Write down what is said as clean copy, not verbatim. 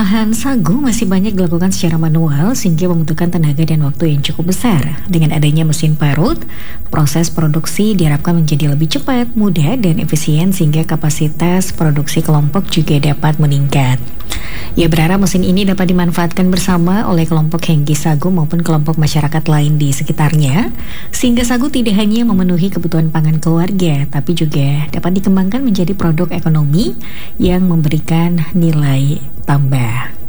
Pengolahan sagu masih banyak dilakukan secara manual sehingga membutuhkan tenaga dan waktu yang cukup besar. Dengan adanya mesin parut, proses produksi diharapkan menjadi lebih cepat, mudah, dan efisien sehingga kapasitas produksi kelompok juga dapat meningkat. Ia berharap mesin ini dapat dimanfaatkan bersama oleh kelompok Hengki Sagu maupun kelompok masyarakat lain di sekitarnya, sehingga sagu tidak hanya memenuhi kebutuhan pangan keluarga, tapi juga dapat dikembangkan menjadi produk ekonomi yang memberikan nilai tambah.